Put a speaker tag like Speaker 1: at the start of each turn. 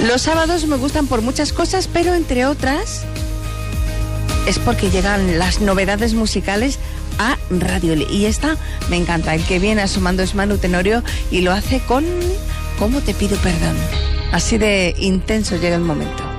Speaker 1: Los sábados me gustan por muchas cosas, pero entre otras es porque llegan las novedades musicales a Radio Li. Y esta me encanta. El que viene asomando es Manu Tenorio y lo hace con ¿Cómo te pido perdón? Así de intenso llega el momento.